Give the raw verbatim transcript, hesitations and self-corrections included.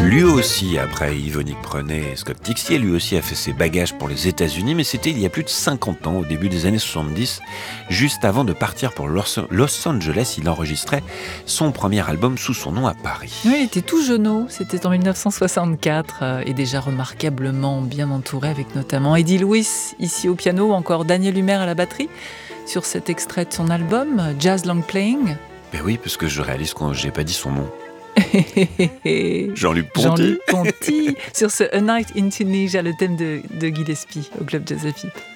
Lui aussi, après Yvonne Prenet et Scott Tixier, lui aussi a fait ses bagages pour les États-Unis, mais c'était il y a plus de cinquante ans, au début des années soixante-dix, juste avant de partir pour Los Los Angeles. Il enregistrait son premier album sous son nom à Paris. Oui, il était tout jeuneau, c'était en dix-neuf cent soixante-quatre, euh, et déjà remarquablement bien entouré, avec notamment Eddie Lewis ici au piano, ou encore Daniel Humer à la batterie, sur cet extrait de son album, Jazz Long Playing. Ben oui, parce que je réalise que j'ai pas dit son nom. Jean-Luc Ponty. Jean-Luc Ponty sur ce A Night in Tunisia, le thème de, de Gillespie au Club Jazz Afip.